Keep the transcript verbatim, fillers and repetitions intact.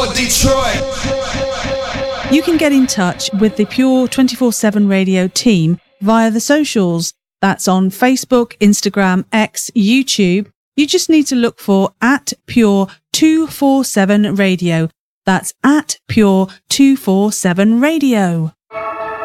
Detroit. You can get in touch with the Pure twenty-four seven Radio team via the socials. That's on Facebook, Instagram, X, YouTube. You just need to look for at Pure two forty-seven Radio. That's at Pure two forty-seven Radio.